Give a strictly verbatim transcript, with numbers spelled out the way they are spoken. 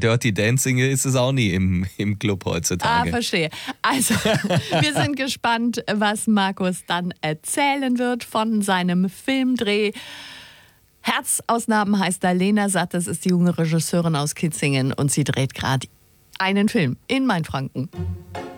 Dirty Dancing ist es auch nie im, im Club heutzutage. Ah, verstehe. Also, wir sind gespannt, was Markus dann erzählen wird von seinem Filmdreh. Herzausnahmen heißt da Lena Sattes, ist die junge Regisseurin aus Kitzingen und sie dreht gerade einen Film in Mainfranken.